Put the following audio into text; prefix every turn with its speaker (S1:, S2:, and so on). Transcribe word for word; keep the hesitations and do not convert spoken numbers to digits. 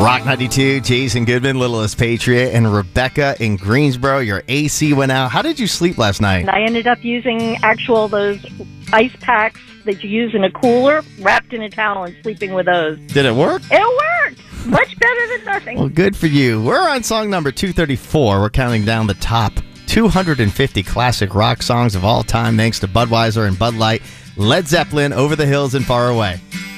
S1: Rock ninety-two, Jason Goodman, Littlest Patriot, and Rebecca in Greensboro. Your A C went out. How did you sleep last night?
S2: I ended up using actual those ice packs that you use in a cooler, wrapped in a towel and sleeping with those.
S1: Did it work?
S2: It worked! Much better than nothing.
S1: Well, good for you. We're on song number two thirty-four. We're counting down the top two hundred fifty classic rock songs of all time, thanks to Budweiser and Bud Light. Led Zeppelin, Over the Hills and Far Away.